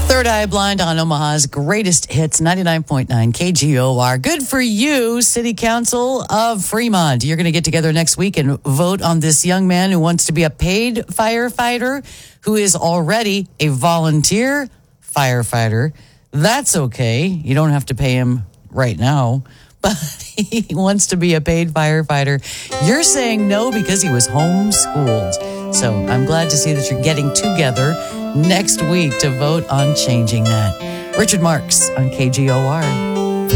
Third Eye Blind on Omaha's greatest hits, 99.9 KGOR. Good for you, City Council of Fremont. You're going to get together next week and vote on this young man who wants to be a paid firefighter, who is already a volunteer firefighter. That's okay. You don't have to pay him right now, but he wants to be a paid firefighter. You're saying no because he was homeschooled. So I'm glad to see that you're getting together next week to vote on changing that. Richard Marks on KGOR.